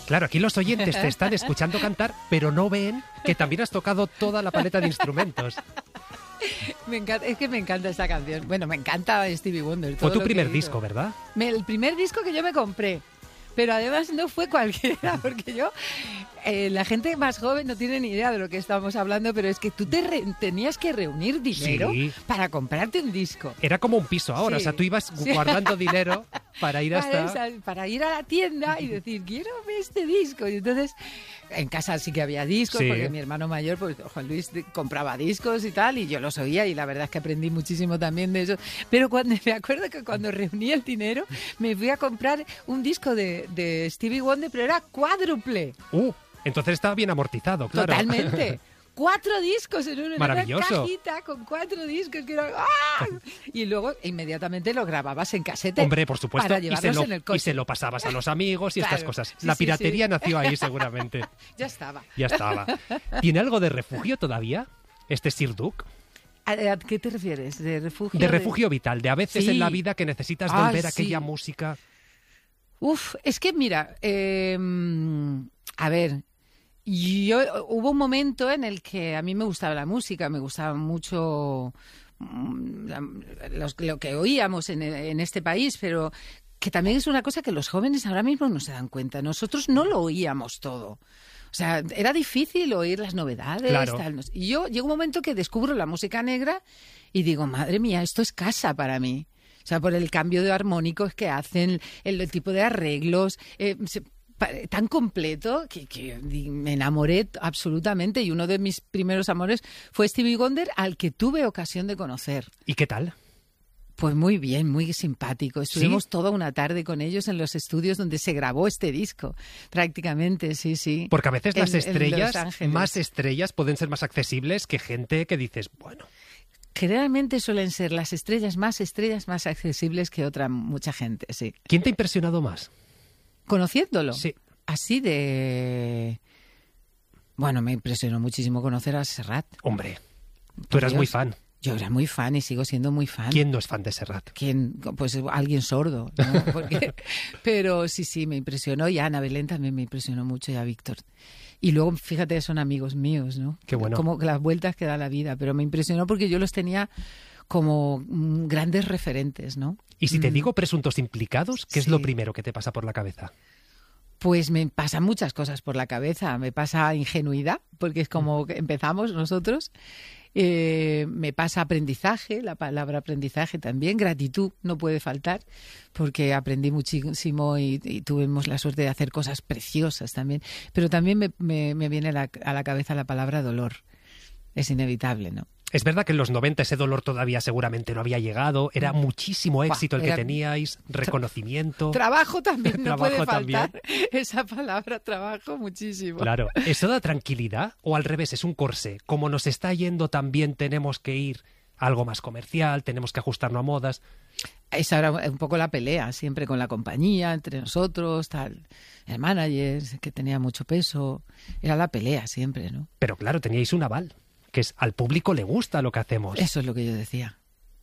Claro, aquí los oyentes te están escuchando cantar, pero no ven que también has tocado toda la paleta de instrumentos. Me encanta, es que me encanta esta canción. Bueno, me encanta Stevie Wonder. Fue tu primer disco, ¿verdad? El primer disco que yo me compré. Pero además no fue cualquiera, porque yo, la gente más joven no tiene ni idea de lo que estamos hablando, pero es que tú tenías que reunir dinero para comprarte un disco. Era como un piso ahora, o sea, tú ibas guardando dinero para ir para ir a la tienda y decir, quiero este disco. Y entonces, en casa sí que había discos, porque mi hermano mayor, pues Juan Luis, compraba discos y tal, y yo los oía, y la verdad es que aprendí muchísimo también de eso. Pero me acuerdo que cuando reuní el dinero, me fui a comprar un disco de Stevie Wonder, pero era cuádruple. Entonces estaba bien amortizado, claro. Totalmente. 4 discos en una cajita con 4 discos. Que era, ¡ah! Y luego inmediatamente lo grababas en casete. Hombre, por supuesto. Para llevarlos en el coche. Y se lo pasabas a los amigos y estas cosas. La piratería nació ahí seguramente. Ya estaba. ¿Tiene algo de refugio todavía este Sir Duke? ¿A qué te refieres? ¿De refugio? De refugio vital, de a veces en la vida que necesitas volver a aquella música. Es que mira, a ver, hubo un momento en el que a mí me gustaba la música, me gustaba mucho lo que oíamos en este país, pero que también es una cosa que los jóvenes ahora mismo no se dan cuenta. Nosotros no lo oíamos todo. O sea, era difícil oír las novedades. Claro. Tal. Y yo llega un momento que descubro la música negra y digo, madre mía, esto es casa para mí. O sea, por el cambio de armónicos que hacen, el tipo de arreglos, tan completo que me enamoré absolutamente. Y uno de mis primeros amores fue Stevie Wonder, al que tuve ocasión de conocer. ¿Y qué tal? Pues muy bien, muy simpático. Estuvimos toda una tarde con ellos en los estudios donde se grabó este disco, prácticamente, sí. Porque a veces las estrellas, más estrellas, pueden ser más accesibles que gente que dices, bueno... Generalmente suelen ser las estrellas más accesibles que mucha gente, sí. ¿Quién te ha impresionado más? ¿Conociéndolo? Sí. Así de... Bueno, me impresionó muchísimo conocer a Serrat. Hombre, tú eras muy fan. Yo era muy fan y sigo siendo muy fan. ¿Quién no es fan de Serrat? ¿Quién? Pues alguien sordo, ¿no? Pero sí, me impresionó. Y a Ana Belén también me impresionó mucho, y a Víctor. Y luego, fíjate, son amigos míos, ¿no? Qué bueno. Como las vueltas que da la vida. Pero me impresionó porque yo los tenía como grandes referentes, ¿no? Y si te digo presuntos implicados, ¿qué es lo primero que te pasa por la cabeza? Pues me pasan muchas cosas por la cabeza. Me pasa ingenuidad, porque es como que empezamos nosotros. Me pasa aprendizaje, la palabra aprendizaje también, gratitud no puede faltar, porque aprendí muchísimo y tuvimos la suerte de hacer cosas preciosas también, pero también me viene a la cabeza la palabra dolor, es inevitable, ¿no? Es verdad que en los 90 ese dolor todavía seguramente no había llegado, era muchísimo éxito el que teníais, reconocimiento. Trabajo también, no puede faltar también. Esa palabra, trabajo, muchísimo. Claro, ¿eso da tranquilidad o al revés es un corsé? Como nos está yendo también tenemos que ir a algo más comercial, tenemos que ajustarnos a modas. Esa era un poco la pelea siempre con la compañía, entre nosotros, tal, el manager que tenía mucho peso, era la pelea siempre, ¿no? Pero claro, teníais un aval. Que es al público le gusta lo que hacemos. Eso es lo que yo decía.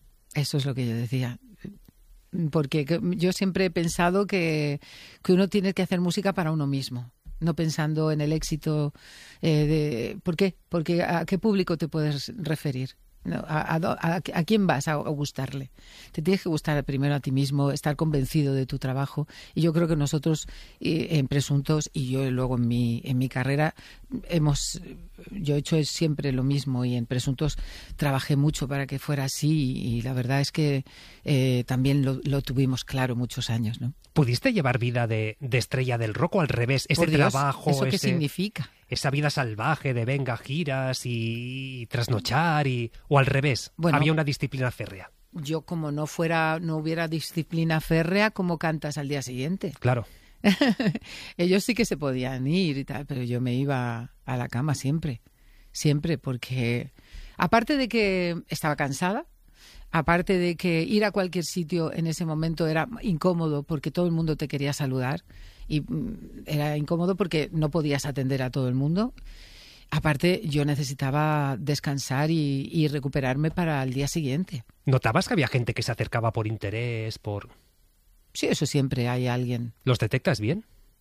Porque yo siempre he pensado que uno tiene que hacer música para uno mismo, no pensando en el éxito. ¿Por qué? Porque ¿a qué público te puedes referir? No, ¿a quién vas a gustarle? Te tienes que gustar primero a ti mismo, estar convencido de tu trabajo. Y yo creo que nosotros en Presuntos y yo luego en mi carrera yo he hecho siempre lo mismo, y en Presuntos trabajé mucho para que fuera así, y la verdad es que también lo tuvimos claro muchos años, ¿no? ¿Pudiste llevar vida de estrella del rock o al revés? Ese Por Dios, trabajo, ¿eso qué significa? Esa vida salvaje de venga, giras y trasnochar, o al revés, bueno, había una disciplina férrea. Yo como no hubiera disciplina férrea, ¿cómo cantas al día siguiente? Claro. Ellos sí que se podían ir y tal, pero yo me iba a la cama siempre, porque aparte de que estaba cansada, aparte de que ir a cualquier sitio en ese momento era incómodo porque todo el mundo te quería saludar, y era incómodo porque no podías atender a todo el mundo. Aparte, yo necesitaba descansar y recuperarme para el día siguiente. ¿Notabas que había gente que se acercaba por interés, Sí, eso siempre hay alguien. ¿Los detectas bien?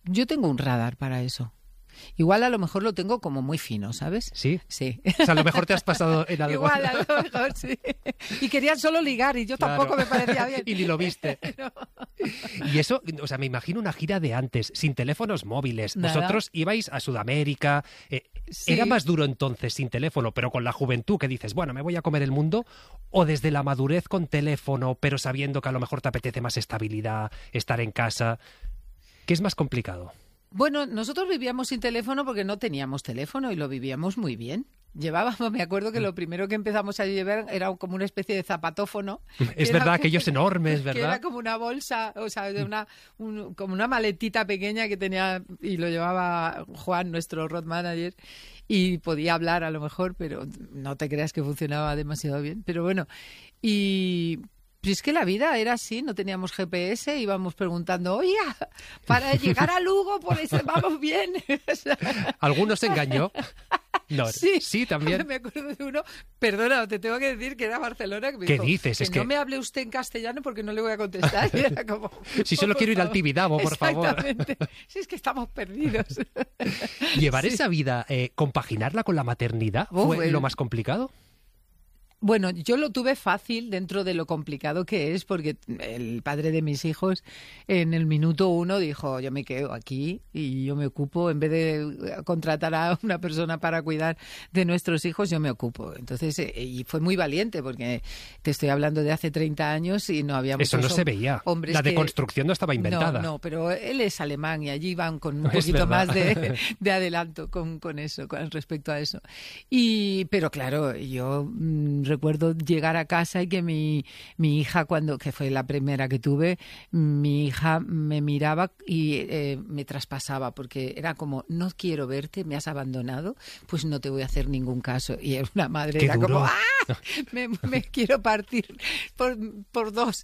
Yo tengo un radar para eso. Igual a lo mejor lo tengo como muy fino, ¿sabes? ¿Sí? Sí. O sea, a lo mejor te has pasado en algo. Igual a lo mejor, sí. Y querían solo ligar y yo tampoco me parecía bien. Y ni lo viste. No. Y eso, o sea, me imagino una gira de antes, sin teléfonos móviles. Nada. Vosotros ibais a Sudamérica. Sí. ¿Era más duro entonces sin teléfono, pero con la juventud que dices, bueno, me voy a comer el mundo? ¿O desde la madurez con teléfono, pero sabiendo que a lo mejor te apetece más estabilidad, estar en casa? ¿Qué es más complicado? Bueno, nosotros vivíamos sin teléfono porque no teníamos teléfono y lo vivíamos muy bien. Llevábamos, me acuerdo que lo primero que empezamos a llevar era como una especie de zapatófono. Es verdad, aquellos enormes, ¿verdad? Que era como una bolsa, o sea, como una maletita pequeña que tenía, y lo llevaba Juan, nuestro road manager, y podía hablar a lo mejor, pero no te creas que funcionaba demasiado bien. Pero bueno, pues es que la vida era así, no teníamos GPS, íbamos preguntando, oiga, para llegar a Lugo, por eso vamos bien. ¿Alguno se engañó? No, sí, también. Me acuerdo de uno, perdona, te tengo que decir que era Barcelona. Que me ¿Qué dijo, dices? que Es no que me hable usted en castellano porque no le voy a contestar. Y era como, si solo quiero ir al Tibidabo, por favor. Exactamente. Si es que estamos perdidos. ¿Llevar Sí. esa vida, compaginarla con la maternidad, fue lo más complicado? Bueno, yo lo tuve fácil dentro de lo complicado que es, porque el padre de mis hijos en el minuto 1 dijo, yo me quedo aquí y yo me ocupo, en vez de contratar a una persona para cuidar de nuestros hijos, yo me ocupo. Entonces, y fue muy valiente, porque te estoy hablando de hace 30 años y no había Eso muchos no se veía. hombres La que... deconstrucción no estaba inventada. No, pero él es alemán y allí van con un Es poquito verdad. más de adelanto con eso, con respecto a eso. Pero claro, yo recuerdo llegar a casa y que mi hija, que fue la primera que tuve, mi hija me miraba y me traspasaba, porque era como, no quiero verte, me has abandonado, pues no te voy a hacer ningún caso. Y era una madre, Qué era duro. como, ¡ah! Me quiero partir por dos.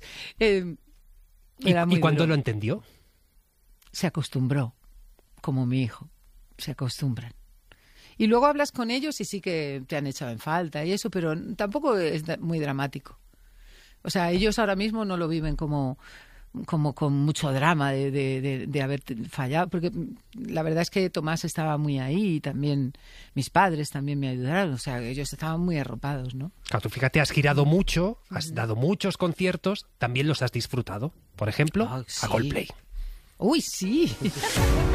Era muy ¿Y cuándo duro. lo entendió? Se acostumbró, como mi hijo, se acostumbran. Y luego hablas con ellos y sí que te han echado en falta y eso, pero tampoco es muy dramático. O sea, ellos ahora mismo no lo viven como con mucho drama de haber fallado, porque la verdad es que Tomás estaba muy ahí y también mis padres también me ayudaron, o sea, ellos estaban muy arropados, ¿no? Claro, tú fíjate, has girado mucho, has dado muchos conciertos, también los has disfrutado. Por ejemplo, Ah, sí. a Coldplay. ¡Uy, sí!